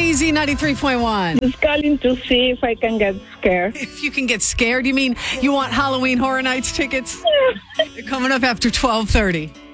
Z93.1. Just calling to see if I can get scared. If you can get scared, you mean you want Halloween Horror Nights tickets? They're coming up after 12:30.